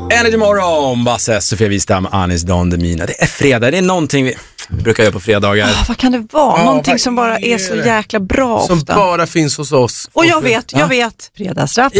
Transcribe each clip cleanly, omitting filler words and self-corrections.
Energy morgon, Basse, Sofia Wistam, Anis Don Demina. Det är fredag, det är någonting vi brukar göra på fredagar. Vad kan det vara? Någonting som bara är så jäkla bra ofta. Som bara finns hos oss. Och jag vet. Fredagsrappen.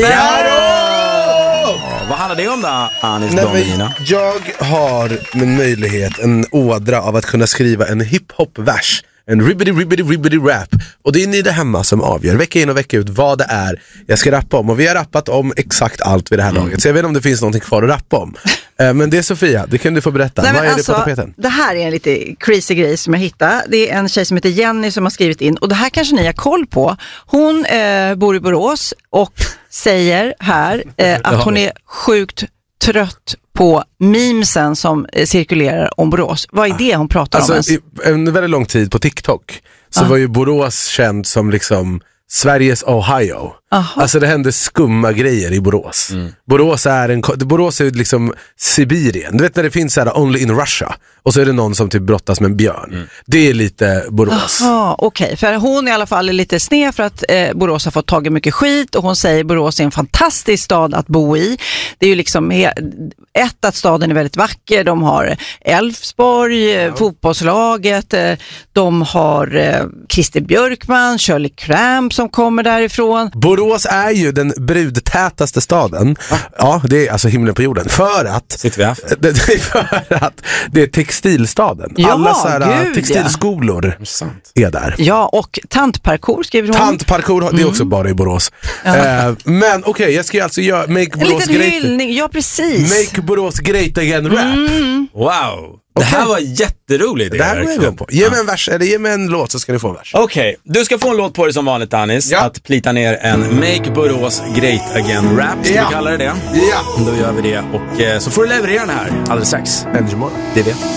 Vad handlar det om då, Anis Don Demina? Jag har en möjlighet, en ådra av att kunna skriva en hiphop-vers. En ribbidi rap. Och det är ni där hemma som avgör vecka in och vecka ut vad det är jag ska rappa om. Och vi har rappat om exakt allt vid det här laget. Så jag vet inte om det finns någonting kvar att rappa om. Men det är Sofia, det kan du få berätta. Nej, vad är alltså, det på tapeten? Det här är en lite crazy grej som jag hittade. Det är en tjej som heter Jenny som har skrivit in. Och det här kanske ni har koll på. Hon bor i Borås och säger här att hon är sjukt trött på memesen som cirkulerar om Borås. Vad är det hon pratar om ens? I en väldigt lång tid på TikTok så var ju Borås känd som liksom Sveriges Ohio. Aha. Alltså det hände skumma grejer i Borås. Borås är liksom Sibirien. Du vet när det finns så här only in Russia och så är det någon som typ brottas med en björn. Det är lite Borås. Okej. För hon i alla fall är lite sned för att Borås har fått tagit mycket skit och hon säger Borås är en fantastisk stad att bo i. Det är ju liksom att staden är väldigt vacker. De har Älvsborg, fotbollslaget, de har Christer Björkman, Shirley Clamp som kommer därifrån. Borås är ju den brudtätaste staden. Ja, det är alltså himlen på jorden. För att det är textilstaden. Ja, alla så här textilskolor är där. Ja, och tantparkour skriver hon. Tantparkour, det är också bara i Borås. Men okej, jag ska alltså göra Make Borås Great. Ja, precis. Make Borås Great Again rap. Wow. Det här var jätteroligt. Det här går jag igång på. Ge mig en vers, eller ge mig en låt så ska ni få en vers. Okej, du ska få en låt på dig som vanligt, Anis. Att plita ner en Make Borås Great Again rap. Ska vi kalla det? Ja. Då gör vi det. Och så får du leverera den här alldeles strax. Energy morgon. Det vet